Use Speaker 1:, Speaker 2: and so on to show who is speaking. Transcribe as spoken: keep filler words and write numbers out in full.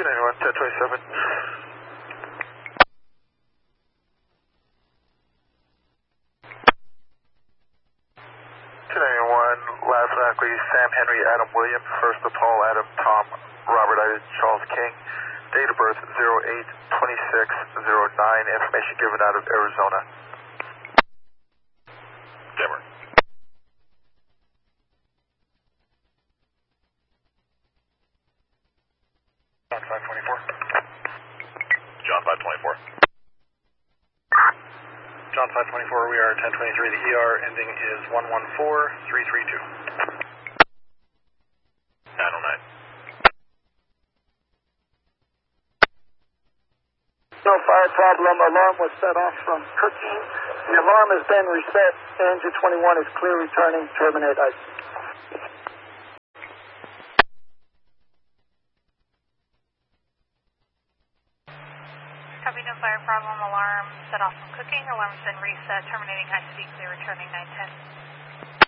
Speaker 1: ninety-one, ten twenty-seven. two ninety-one, last Zachary, Sam Henry, Adam Williams, first to Paul, Adam, Tom, Robert, I, Charles King, date of birth zero eight twenty-six zero nine, information given out of Arizona. Dimmer. John five twenty-four. John five twenty-four. John five twenty-four, we are ten twenty-three, the E R ending is one one four three three two. nine oh nine.
Speaker 2: No fire problem. Alarm was set off from cooking. The alarm has been reset. Engine twenty-one is clear returning. Terminate ice.
Speaker 3: Copy, no fire problem. Alarm set off from cooking. Alarm has been reset. Terminating high speed clear returning nine ten.